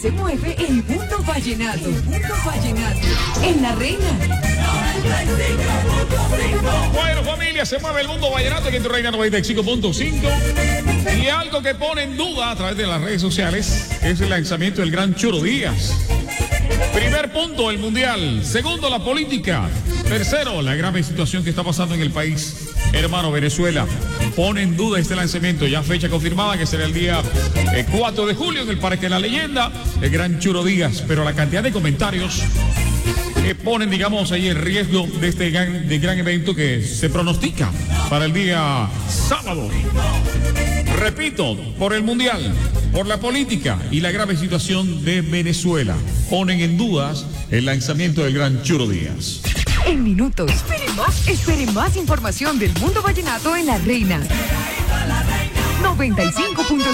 se mueve el mundo vallenato. El mundo vallenato. En La Reina. Bueno, familia, se mueve el mundo vallenato aquí en tu Reina 95.5. Y algo que pone en duda a través de las redes sociales es el lanzamiento del Gran Churo Díaz. Primer punto, el mundial. Segundo, la política. Tercero, la grave situación que está pasando en el país. Hermano, Venezuela pone en duda este lanzamiento. Ya fecha confirmada que será el día 4 de julio en el Parque de la Leyenda, el Gran Churo Díaz. Pero la cantidad de comentarios que ponen, digamos, ahí el riesgo de este gran evento que se pronostica para el día sábado. Repito, por el mundial, por la política y la grave situación de Venezuela, ponen en dudas el lanzamiento del Gran Churo Díaz. En minutos. Espere más información del mundo vallenato en La Reina. 95.5.